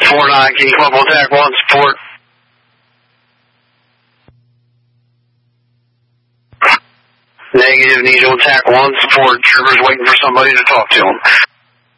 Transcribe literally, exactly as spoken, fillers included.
four nine, can you come up on Tac one, support? Negative, need you on Tac one, support. Trooper's waiting for somebody to talk to him.